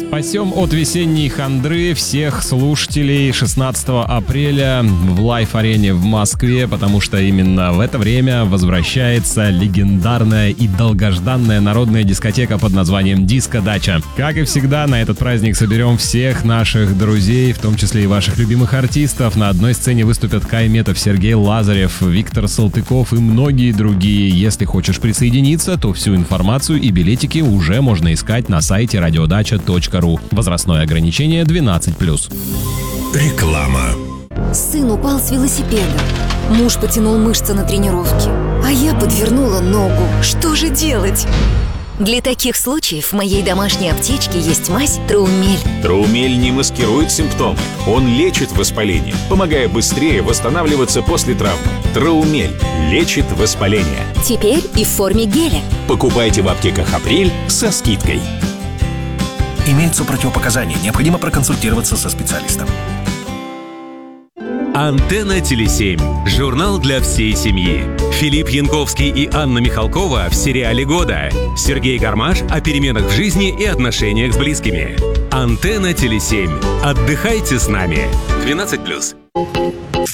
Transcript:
Спасем от весенней хандры всех слушателей 16 апреля в Лайф-арене в Москве, потому что именно в это время возвращается легендарная и долгожданная народная дискотека под названием «Диско-дача». Как и всегда, на этот праздник соберем всех наших друзей, в том числе и ваших любимых артистов. На одной сцене выступят Кай Метов, Сергей Лазарев, Виктор Салтыков и многие другие. Если хочешь присоединиться, то всю информацию и билетики уже можно искать на сайте radiodача.ру. Возрастное ограничение 12+. Реклама. Сын упал с велосипеда. Муж потянул мышцы на тренировке, а я подвернула ногу. Что же делать? Для таких случаев в моей домашней аптечке есть мазь Траумель. Траумель не маскирует симптомы. Он лечит воспаление, помогая быстрее восстанавливаться после травмы. Траумель лечит воспаление. Теперь и в форме геля. Покупайте в аптеках «Апрель» со скидкой. Имеются противопоказания. Необходимо проконсультироваться со специалистом. Антенна Теле7. Журнал для всей семьи. Филипп Янковский и Анна Михалкова в сериале года. Сергей Гармаш о переменах в жизни и отношениях с близкими. Антенна Теле7. Отдыхайте с нами. 12+.